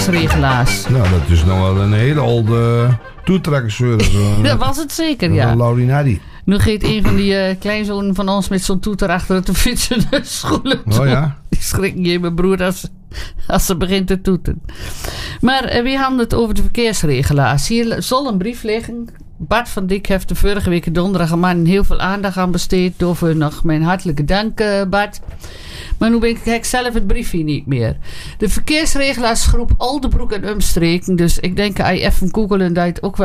verkeersregelaars. Nou, dat is nog wel een hele oude toetrekkerseur. Dat was het zeker, ja. Laurinari. Nu gaat een van die kleinzonen van ons met zo'n toeter achter te fietsen de schoenen toe. Oh ja? Die schrikken je mijn broer als ze begint te toeten. Maar wie hadden het over de verkeersregelaars? Hier zal een brief liggen. Bart van Dijk heeft de vorige week donderdag man heel veel aandacht aan besteed. Daarvoor nog mijn hartelijke dank, Bart. Maar nu heb ik zelf het briefje niet meer. De verkeersregelaarsgroep Aldebroek en Umstreken. Dus ik denk, als je even googelen, dat je het ook wel